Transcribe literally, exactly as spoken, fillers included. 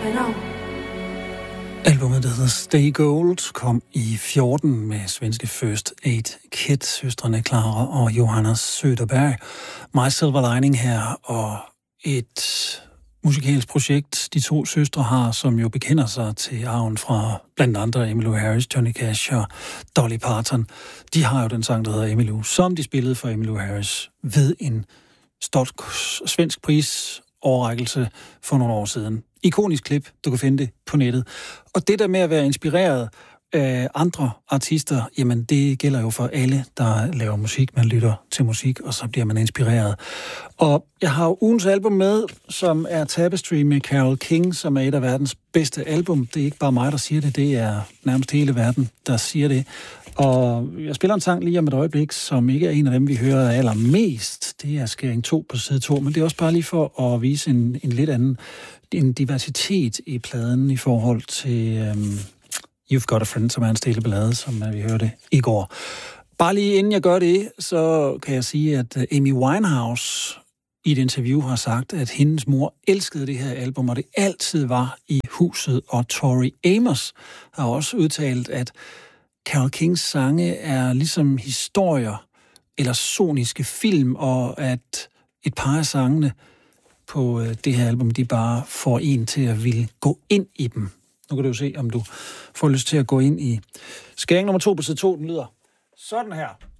Albumet, der hedder Stay Gold, kom i fjorten med svenske First Aid Kit, søstrene Clara og Johanna Söderberg. My Silver Lining her, og et musikalsk projekt, de to søstre har, som jo bekender sig til arven fra blandt andre Emmylou Harris, Johnny Cash og Dolly Parton. De har jo den sang, der hedder Emmylou, som de spillede for Emmylou Harris ved en stolt svensk prisoverrækkelse for nogle år siden. Ikonisk klip, du kan finde det på nettet. Og det der med at være inspireret af andre artister, jamen det gælder jo for alle, der laver musik. Man lytter til musik, og så bliver man inspireret. Og jeg har jo ugens album med, som er Tapestry med Carole King, som er et af verdens bedste album. Det er ikke bare mig, der siger det, det er nærmest hele verden, der siger det. Og jeg spiller en sang lige om et øjeblik, som ikke er en af dem, vi hører allermest. Det er Skæring to på side to, men det er også bare lige for at vise en, en lidt anden en diversitet i pladen i forhold til um, You've Got a Friend, som er en stille ballade, som vi hørte i går. Bare lige inden jeg gør det, så kan jeg sige, at Amy Winehouse i et interview har sagt, at hendes mor elskede det her album, og det altid var i huset. Og Tori Amos har også udtalt, at Carole Kings sange er ligesom historier eller soniske film, og at et par af sangene på det her album, de bare får en til at ville gå ind i dem. Nu kan du jo se, om du får lyst til at gå ind i skæring nummer to på side to. Den lyder sådan her.